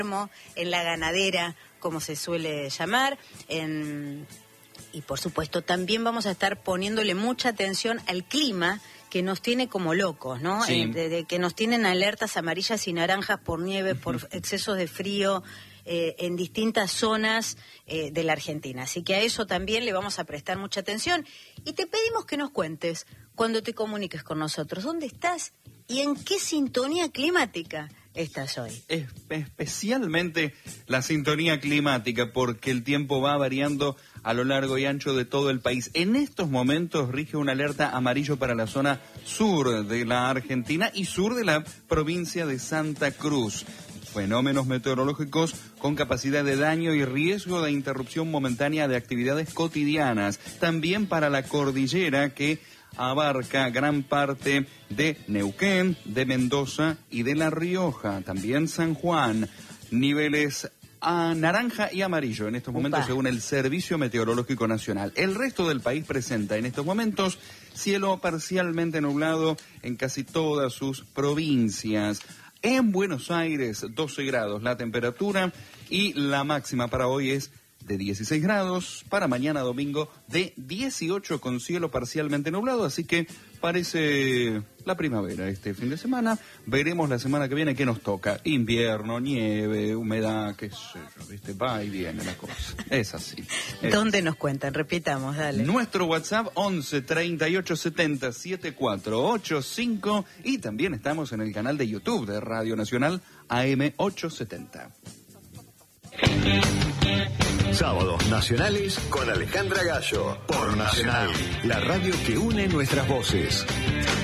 en la ganadera, como se suele llamar, y por supuesto también vamos a estar poniéndole mucha atención al clima, que nos tiene como locos, ¿no? Sí. Que nos tienen alertas amarillas y naranjas por nieve, por excesos de frío en distintas zonas de la Argentina. Así que a eso también le vamos a prestar mucha atención. Y te pedimos que nos cuentes, cuando te comuniques con nosotros, ¿dónde estás y en qué sintonía climática estás hoy? Especialmente la sintonía climática, porque el tiempo va variando a lo largo y ancho de todo el país. En estos momentos rige una alerta amarillo para la zona sur de la Argentina y sur de la provincia de Santa Cruz. Fenómenos meteorológicos con capacidad de daño y riesgo de interrupción momentánea de actividades cotidianas. También para la cordillera, que abarca gran parte de Neuquén, de Mendoza y de La Rioja. También San Juan. Niveles a naranja y amarillo en estos momentos, según el Servicio Meteorológico Nacional. El resto del país presenta en estos momentos cielo parcialmente nublado en casi todas sus provincias. En Buenos Aires, 12 grados la temperatura y la máxima para hoy es de 16 grados, para mañana domingo de 18 con cielo parcialmente nublado, así que parece la primavera este fin de semana. Veremos la semana que viene qué nos toca. Invierno, nieve, humedad, qué sé yo, ¿viste? Va y viene la cosa. Es así. ¿Dónde nos cuentan? Repitamos, dale. Nuestro WhatsApp 11 38 70 7485 y también estamos en el canal de YouTube de Radio Nacional AM 870. Sábados nacionales con Alejandra Gallo por Nacional, la radio que une nuestras voces.